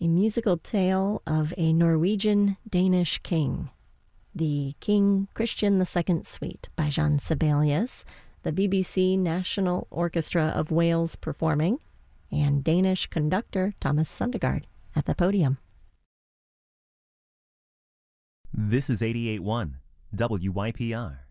a musical tale of a Norwegian-Danish king. The King Christian II Suite by Jean Sibelius, the BBC National Orchestra of Wales performing, and Danish conductor Thomas Sundergaard at the podium. This is 88.1 WYPR.